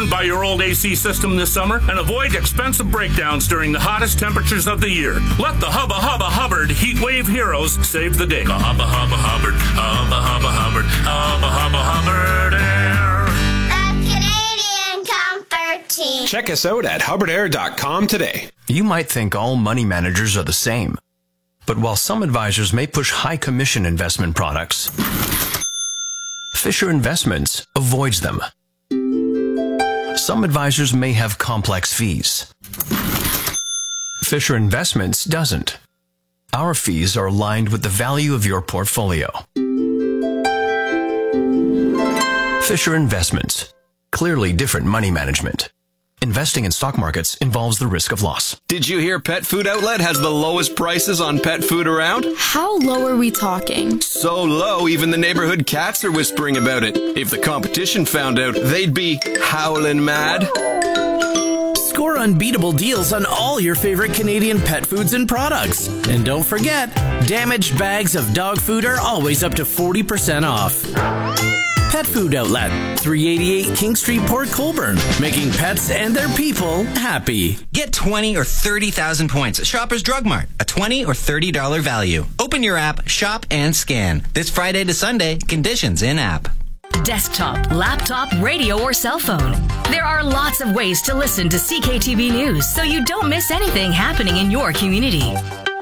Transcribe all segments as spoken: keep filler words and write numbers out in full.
by your old A C system this summer and avoid expensive breakdowns during the hottest temperatures of the year. Let the Hubba Hubba Hubbard Heat Wave Heroes save the day. Hubba Hubba Hubbard, Hubba Hubba Hubbard, Hubba Hubba Hubbard Air. The Canadian Comfort Team. Check us out at hubbard air dot com today. You might think all money managers are the same. But while some advisors may push high commission investment products, Fisher Investments avoids them. Some advisors may have complex fees. Fisher Investments doesn't. Our fees are aligned with the value of your portfolio. Fisher Investments. Clearly different money management. Investing in stock markets involves the risk of loss. Did you hear Pet Food Outlet has the lowest prices on pet food around? How low are we talking? So low, even the neighborhood cats are whispering about it. If the competition found out, they'd be howling mad. Score unbeatable deals on all your favorite Canadian pet foods and products. And don't forget, damaged bags of dog food are always up to forty percent off. Pet Food Outlet, three eighty-eight King Street, Port Colborne, making pets and their people happy. Get twenty or thirty thousand points at Shoppers Drug Mart, a twenty or thirty dollars value. Open your app, shop, and scan. This Friday to Sunday, conditions in app. Desktop, laptop, radio, or cell phone. There are lots of ways to listen to C K T V News so you don't miss anything happening in your community.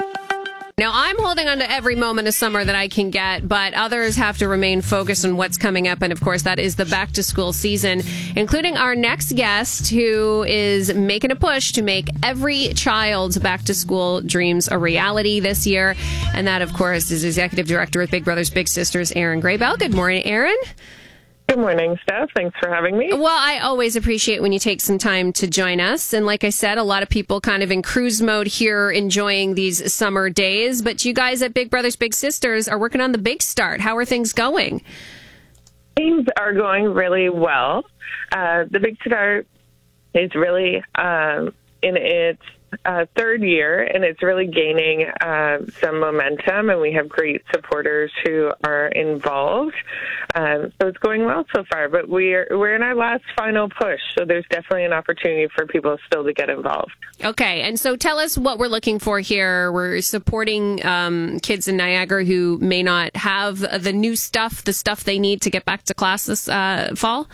Now, I'm holding on to every moment of summer that I can get, but others have to remain focused on what's coming up. And of course, that is the back to school season, including our next guest who is making a push to make every child's back to school dreams a reality this year. And that, of course, is Executive Director with Big Brothers Big Sisters, Erin Graybell. Good morning, Erin. Good morning, Steph. Thanks for having me. Well, I always appreciate when you take some time to join us. And like I said, a lot of people kind of in cruise mode here enjoying these summer days. But you guys at Big Brothers Big Sisters are working on the big start. How are things going? Things are going really well. Uh, the big start is really um, in its uh, third year, and it's really gaining uh, some momentum, and we have great supporters who are involved. Um, so it's going well so far, but we're we're in our last final push, so there's definitely an opportunity for people still to get involved. Okay, and so tell us what we're looking for here. We're supporting um, kids in Niagara who may not have the new stuff, the stuff they need to get back to class this uh, fall.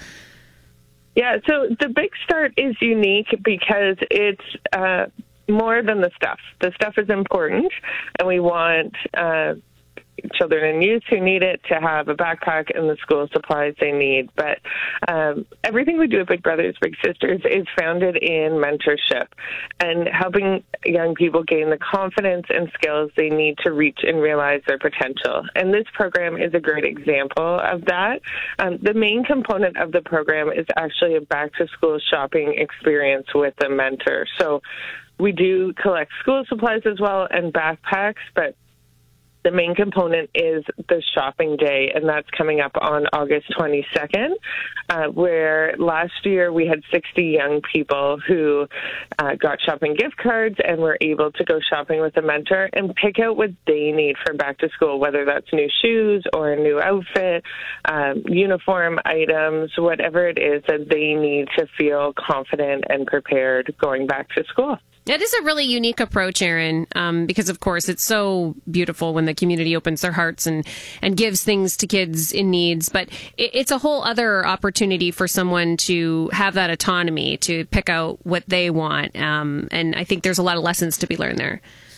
Yeah, so the big start is unique because it's uh, more than the stuff. The stuff is important, and we want uh, children and youth who need it to have a backpack and the school supplies they need. But um, everything we do at Big Brothers Big Sisters is founded in mentorship and helping young people gain the confidence and skills they need to reach and realize their potential. And this program is a great example of that. Um, the main component of the program is actually a back-to-school shopping experience with a mentor. So we do collect school supplies as well and backpacks, but the main component is the shopping day, and that's coming up on August twenty-second, uh, where last year we had sixty young people who uh, got shopping gift cards and were able to go shopping with a mentor and pick out what they need for back to school, whether that's new shoes or a new outfit, um, uniform items, whatever it is that they need to feel confident and prepared going back to school. It is a really unique approach, Erin, um, because, of course, it's so beautiful when the community opens their hearts and, and gives things to kids in needs. But it, it's a whole other opportunity for someone to have that autonomy to pick out what they want. Um, and I think there's a lot of lessons to be learned there.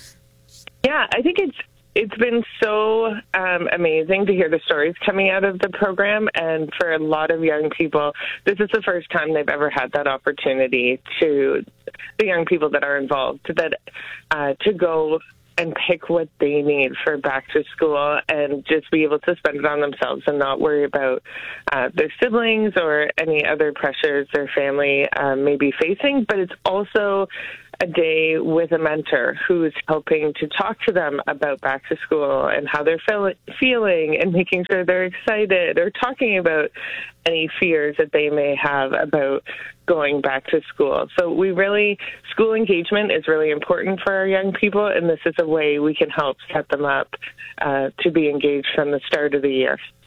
Yeah, I think it's It's been so um, amazing to hear the stories coming out of the program, and for a lot of young people, this is the first time they've ever had that opportunity to, the young people that are involved, that uh, to go and pick what they need for back to school and just be able to spend it on themselves and not worry about uh, their siblings or any other pressures their family uh, may be facing. But it's also a day with a mentor who's helping to talk to them about back to school and how they're feel- feeling and making sure they're excited, or talking about any fears that they may have about going back to school. So we really, school engagement is really important for our young people, and this is a way we can help set them up uh, to be engaged from the start of the year.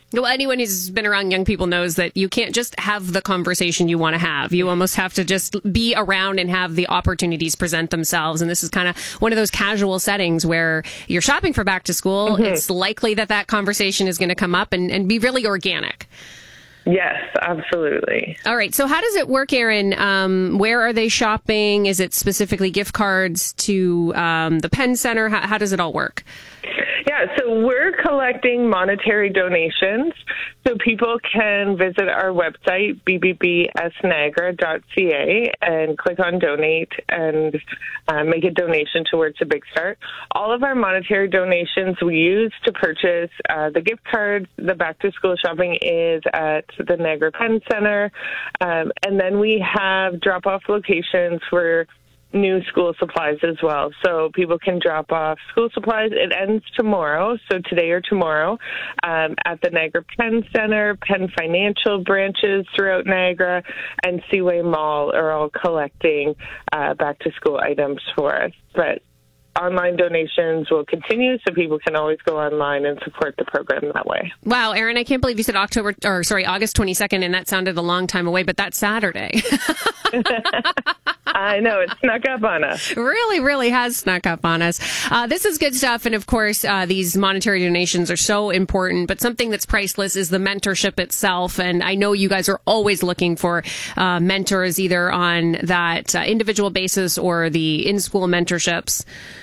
Well, anyone who's been around young people knows that you can't just have the conversation you want to have. You almost have to just be around and have the opportunities present themselves. And this is kind of one of those casual settings where you're shopping for back to school. Mm-hmm. It's likely that that conversation is going to come up and, and be really organic. Yes, absolutely. All right. So how does it work, Erin? Um, where are they shopping? Is it specifically gift cards to um, the Penn Center? How, how does it all work? Yeah, so we're collecting monetary donations. So people can visit our website, b b b s niagara dot c a, and click on donate and uh, make a donation towards a Big Start. All of our monetary donations we use to purchase uh, the gift cards. The back-to-school shopping is at the Niagara Penn Center. Um, and then we have drop-off locations for new school supplies as well. So people can drop off school supplies. It ends tomorrow, so today or tomorrow, um, at the Niagara Penn Center, Penn Financial branches throughout Niagara, and Seaway Mall are all collecting uh, back-to-school items for us. But online donations will continue, so people can always go online and support the program that way. Wow, Erin, I can't believe you said October, or sorry, August twenty-second, and that sounded a long time away, but that's Saturday. I know, it snuck up on us. Really, really has snuck up on us. Uh, this is good stuff, and of course, uh, these monetary donations are so important, but something that's priceless is the mentorship itself, and I know you guys are always looking for uh, mentors, either on that uh, individual basis or the in-school mentorships.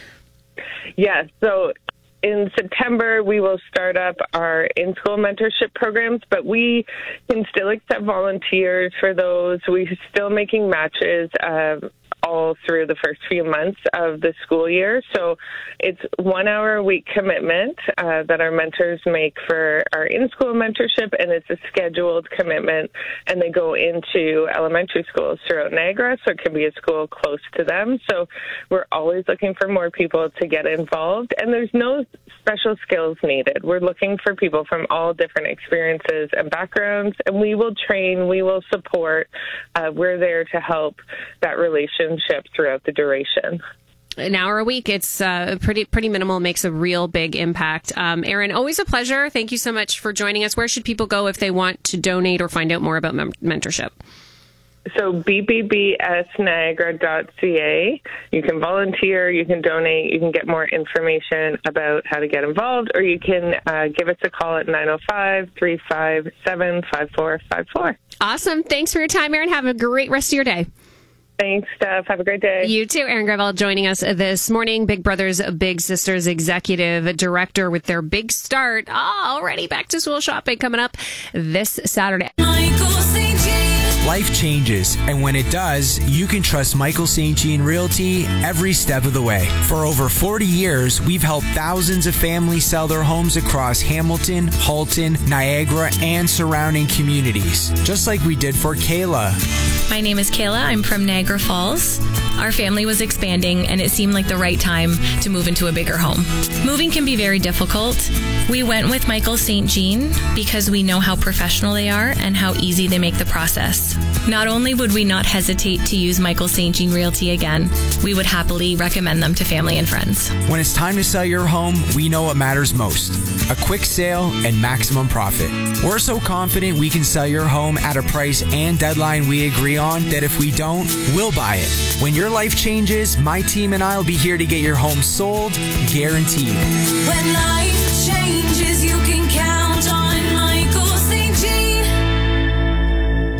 Yes, so in September, we will start up our in-school mentorship programs, but we can still accept volunteers for those. We're still making matches uh, all through the first few months of the school year. So it's one hour a week commitment uh, that our mentors make for our in-school mentorship, and it's a scheduled commitment, and they go into elementary schools throughout Niagara, so it can be a school close to them. So we're always looking for more people to get involved, and there's no special skills needed. We're looking for people from all different experiences and backgrounds, and we will train, we will support. Uh, we're there to help that relationship throughout the duration. An hour a week. It's uh, pretty pretty minimal, makes a real big impact. Um, Erin, always a pleasure. Thank you so much for joining us. Where should people go if they want to donate or find out more about mem- mentorship? So b b b s niagara dot c a. You can volunteer, you can donate, you can get more information about how to get involved, or you can uh, give us a call at nine oh five, three five seven, five four five four. Awesome. Thanks for your time, Erin. Have a great rest of your day. Thanks, Steph. Have a great day. You too. Erin Gravel joining us this morning. Big Brothers Big Sisters Executive Director with their big start. Oh, already back to school shopping coming up this Saturday. Life changes, and when it does, you can trust Michael Saint Jean Realty every step of the way. For over forty years, we've helped thousands of families sell their homes across Hamilton, Halton, Niagara, and surrounding communities, just like we did for Kayla. My name is Kayla. I'm from Niagara Falls. Our family was expanding, and it seemed like the right time to move into a bigger home. Moving can be very difficult. We went with Michael Saint Jean because we know how professional they are and how easy they make the process. Not only would we not hesitate to use Michael Saint Jean Realty again, we would happily recommend them to family and friends. When it's time to sell your home, we know what matters most: a quick sale and maximum profit. We're so confident we can sell your home at a price and deadline we agree on that if we don't, we'll buy it. When your life changes, my team and I will be here to get your home sold, guaranteed. When life changes